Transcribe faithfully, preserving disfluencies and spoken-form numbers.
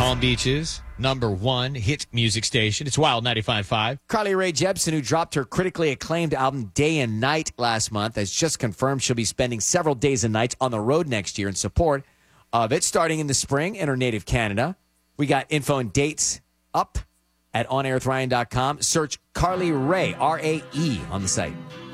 Palm Beach's number one hit music station. It's Wild ninety-five point five. Carly Rae Jepsen, who dropped her critically acclaimed album Day and Night last month, has just confirmed she'll be spending several days and nights on the road next year in support of it, starting in the spring in her native Canada. We got info and dates up at on air with ryan dot com. Search Carly Rae, R A E, on the site.